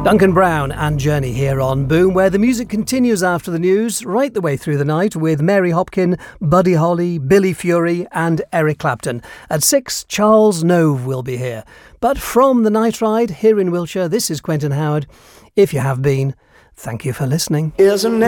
Duncan Brown and Journey here on Boom, where the music continues after the news, right the way through the night with Mary Hopkin, Buddy Holly, Billy Fury and Eric Clapton. At 6, Charles Nove will be here. But from the Night Ride here in Wiltshire, this is Quentin Howard. If you have been, thank you for listening.